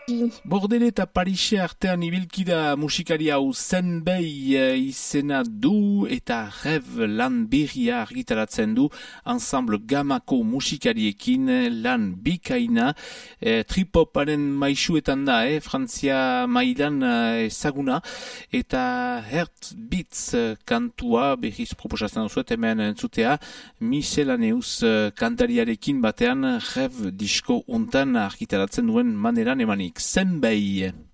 Bordele eta Parise artean ibilkida musikari hau Zenbei izena du eta Rev lan berria argitaratzen du ensemble gamako musikariekin lan bikaina tripoparen maisuetan da, Frantzia mailan ezaguna eta Heartbeats kantua berriz proposatzen duzuet hemen entzutea Miscellaneous kantariarekin batean Rev disko untan argitaratzen duen maneran emanik. Zenbei.